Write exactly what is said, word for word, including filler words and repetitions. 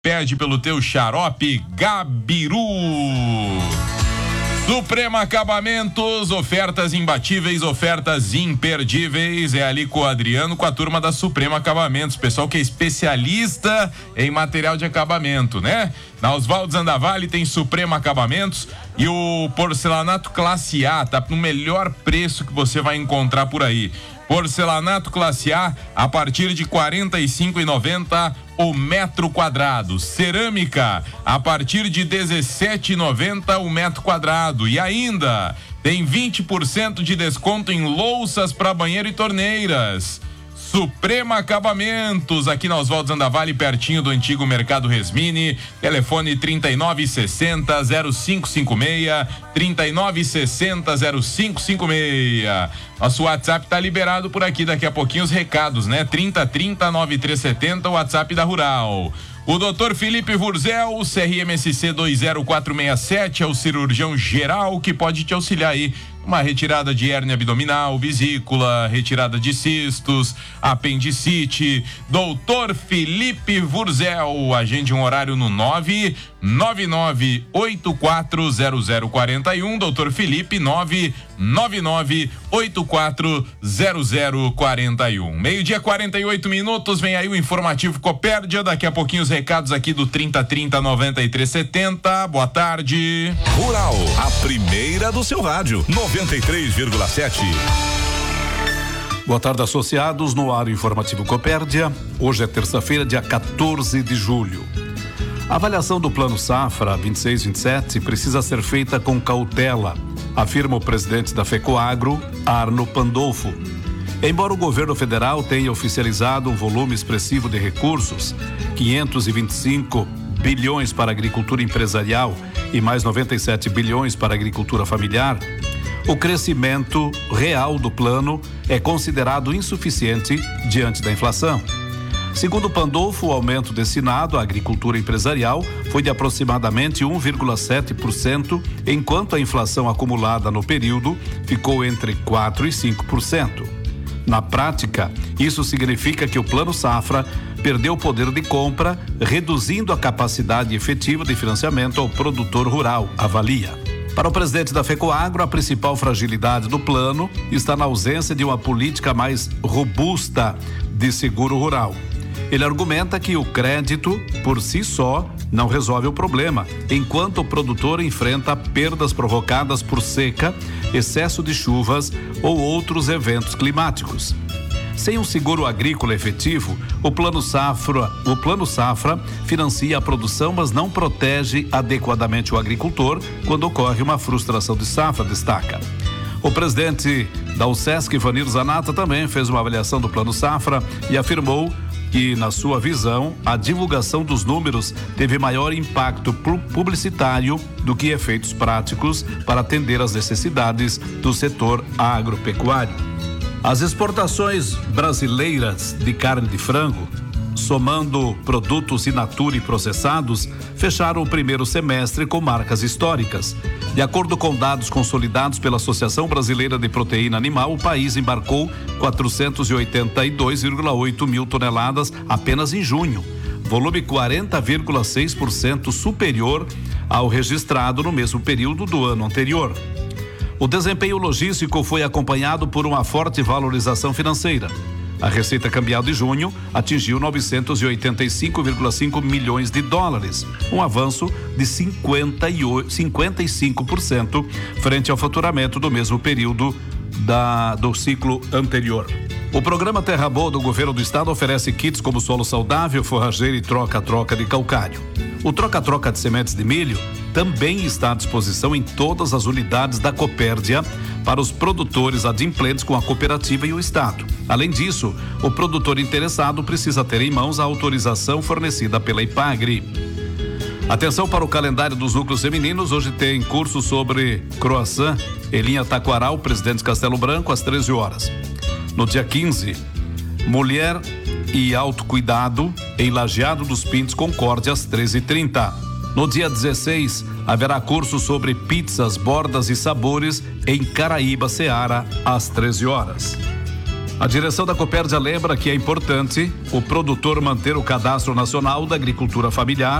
Pede pelo teu xarope Gabiru. Suprema Acabamentos, ofertas imbatíveis, ofertas imperdíveis. É ali com o Adriano, com a turma da Suprema Acabamentos, pessoal que é especialista em material de acabamento, né? Na Oswaldo Zandavalli tem Suprema Acabamentos e o porcelanato classe A tá no melhor preço que você vai encontrar por aí. Porcelanato classe A a partir de quarenta e cinco reais e noventa centavos o metro quadrado. Cerâmica a partir de dezessete reais e noventa centavos o metro quadrado. E ainda tem vinte por cento de desconto em louças para banheiro e torneiras. Suprema Acabamentos, aqui na Oswaldo Zandavalli, pertinho do antigo Mercado Resmini. Telefone trinta e nove sessenta, zero cinco cinco seis, trinta e nove sessenta, zero cinco cinco seis. Nosso WhatsApp tá liberado por aqui, daqui a pouquinho os recados, né? trinta trinta, nove três sete zero, o WhatsApp da Rural. O doutor Felipe Vurzel, C R M S C dois zero quatro seis sete, é o cirurgião geral que pode te auxiliar aí. Uma retirada de hérnia abdominal, vesícula, retirada de cistos, apendicite. Doutor Felipe Vurzel, agende um horário no nove nove nove oito quatro zero zero quatro um. Doutor Felipe, nove nove nove oito quatro zero zero quatro um. Meio-dia, quarenta e oito minutos. Vem aí o informativo Copérdia. Daqui a pouquinho os recados aqui do trinta trinta, noventa e três setenta. Boa tarde. Rural, a primeira do seu rádio. noventa e três vírgula sete. Boa tarde, associados, no ar informativo Copérdia. Hoje é terça-feira, dia quatorze de julho. A avaliação do Plano Safra vinte e seis vinte e sete precisa ser feita com cautela, afirma o presidente da FECOAGRO, Arno Pandolfo. Embora o governo federal tenha oficializado um volume expressivo de recursos, quinhentos e vinte e cinco bilhões para a agricultura empresarial e mais noventa e sete bilhões para a agricultura familiar, o crescimento real do plano é considerado insuficiente diante da inflação. Segundo Pandolfo, o aumento destinado à agricultura empresarial foi de aproximadamente um vírgula sete por cento, enquanto a inflação acumulada no período ficou entre quatro e cinco por cento. Na prática, isso significa que o Plano Safra perdeu poder de compra, reduzindo a capacidade efetiva de financiamento ao produtor rural, avalia. Para o presidente da FECOAGRO, a principal fragilidade do plano está na ausência de uma política mais robusta de seguro rural. Ele argumenta que o crédito, por si só, não resolve o problema, enquanto o produtor enfrenta perdas provocadas por seca, excesso de chuvas ou outros eventos climáticos. Sem um seguro agrícola efetivo, o Plano Safra, o Plano Safra financia a produção, mas não protege adequadamente o agricultor quando ocorre uma frustração de safra, destaca. O presidente da USESC, Vanir Zanata, também fez uma avaliação do Plano Safra e afirmou que, na sua visão, a divulgação dos números teve maior impacto publicitário do que efeitos práticos para atender às necessidades do setor agropecuário. As exportações brasileiras de carne de frango, somando produtos in natura e processados, fecharam o primeiro semestre com marcas históricas. De acordo com dados consolidados pela Associação Brasileira de Proteína Animal, o país embarcou quatrocentos e oitenta e dois vírgula oito mil toneladas apenas em junho, volume quarenta vírgula seis por cento superior ao registrado no mesmo período do ano anterior. O desempenho logístico foi acompanhado por uma forte valorização financeira. A receita cambial de junho atingiu novecentos e oitenta e cinco vírgula cinco milhões de dólares, um avanço de cinquenta e cinco por cento frente ao faturamento do mesmo período da, do ciclo anterior. O programa Terra Boa do governo do estado oferece kits como solo saudável, forrageiro e troca-troca de calcário. O troca-troca de sementes de milho também está à disposição em todas as unidades da Copérdia para os produtores adimplentes com a cooperativa e o estado. Além disso, o produtor interessado precisa ter em mãos a autorização fornecida pela IPAGRE. Atenção para o calendário dos núcleos femininos. Hoje tem curso sobre croissant em linha Taquaral, Presidente Castelo Branco, às treze horas. No dia quinze, mulher e autocuidado em Lajeado dos Pintos, Concórdia, às treze e trinta. No dia dezesseis, haverá curso sobre pizzas, bordas e sabores em Caraíba, Ceará, às treze horas. A direção da Copérdia lembra que é importante o produtor manter o cadastro nacional da agricultura familiar